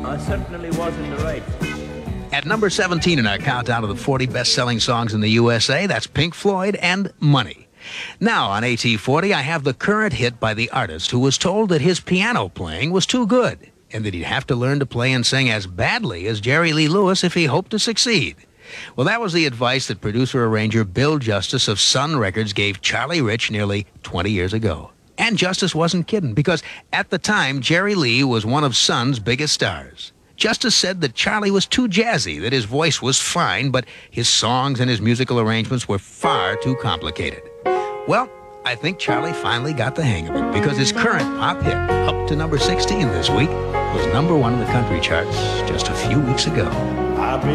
I certainly was in the right. At number 17 in our countdown of the 40 best-selling songs in the USA, that's Pink Floyd and Money. Now, on AT40, I have the current hit by the artist who was told that his piano playing was too good and that he'd have to learn to play and sing as badly as Jerry Lee Lewis if he hoped to succeed. Well, that was the advice that producer-arranger Bill Justice of Sun Records gave Charlie Rich nearly 20 years ago. And Justice wasn't kidding, because at the time, Jerry Lee was one of Sun's biggest stars. Justice said that Charlie was too jazzy, that his voice was fine, but his songs and his musical arrangements were far too complicated. Well, I think Charlie finally got the hang of it, because his current pop hit, up to number 16 this week, was number 1 in the country charts just a few weeks ago.